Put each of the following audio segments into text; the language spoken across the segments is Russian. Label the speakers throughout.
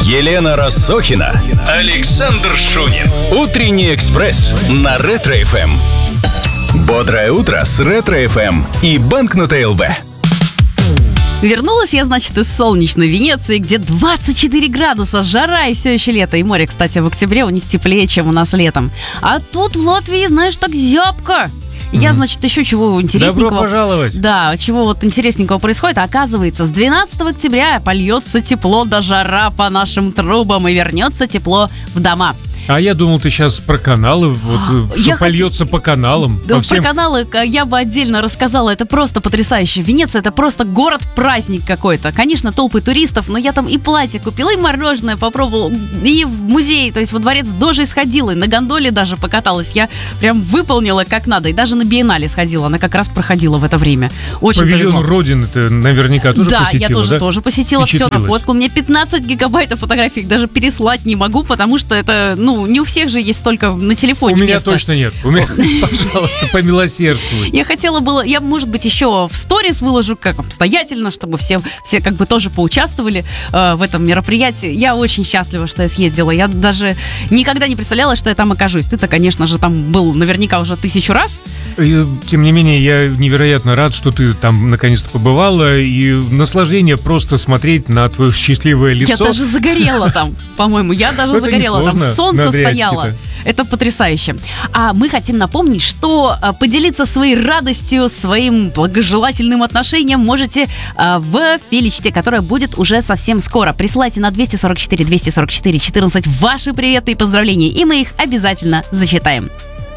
Speaker 1: Елена Рассохина, Александр Шунин. Утренний экспресс на Ретро-ФМ. Бодрое утро с Ретро-ФМ и Банкнота ЛВ.
Speaker 2: Вернулась я, значит, из солнечной Венеции, где 24 градуса, жара и все еще лето. И море, кстати, в октябре у них теплее, чем у нас летом. А тут в Латвии, знаешь, так зябко. Я, значит, еще чего интересненького...
Speaker 3: Добро пожаловать!
Speaker 2: Да, чего вот интересненького происходит. Оказывается, с 12 октября польется тепло до жара по нашим трубам и вернется тепло в дома.
Speaker 3: А я думал, ты сейчас про каналы, вот, что польется по каналам.
Speaker 2: Да, про каналы я бы отдельно рассказала, это просто потрясающе. Венеция — это просто город-праздник какой-то. Конечно, толпы туристов, но я там и платье купила, и мороженое попробовала, и в музей, то есть во дворец Дожи сходила, и на гондоле даже покаталась. Я прям выполнила как надо, и даже на биеннале сходила, она как раз проходила в это время. Очень повезло.
Speaker 3: Павильон Родины ты наверняка тоже посетила,
Speaker 2: да? Я тоже посетила, все нафоткала. У меня 15 гигабайтов фотографий, даже переслать не могу, потому что это, не у всех же есть столько на телефоне
Speaker 3: места. У меня
Speaker 2: место.
Speaker 3: точно нет. У меня, пожалуйста, помилосердствуй.
Speaker 2: Я хотела было, может быть, еще в сторис выложу как обстоятельно, чтобы все как бы тоже поучаствовали в этом мероприятии. Я очень счастлива, что я съездила. Я даже никогда не представляла, что я там окажусь. Ты-то, конечно же, там был наверняка уже 1000 раз.
Speaker 3: И, тем не менее, я невероятно рад, что ты там наконец-то побывала. И наслаждение просто смотреть на твое счастливое лицо.
Speaker 2: Я даже загорела там, по-моему. Я даже загорела. Там солнце стояло. Это потрясающе. А мы хотим напомнить, что поделиться своей радостью, своим благожелательным отношением можете в филечке, которая будет уже совсем скоро. Присылайте на 244-244-14 ваши приветы и поздравления, и мы их обязательно зачитаем.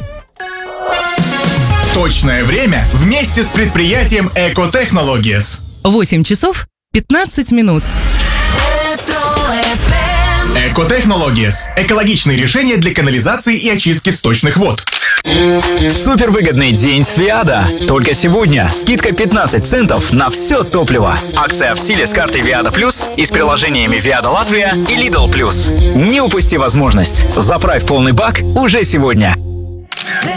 Speaker 4: Точное время вместе с предприятием Экотехнологиес.
Speaker 5: 8 часов 15 минут.
Speaker 4: Экотехнологиес. Экологичные решения для канализации и очистки сточных вод.
Speaker 1: Супервыгодный день с Виадо. Только сегодня скидка 15 центов на все топливо. Акция в силе с картой Виадо Плюс и с приложениями Виадо Латвия и Lidl Плюс. Не упусти возможность. Заправь полный бак уже сегодня.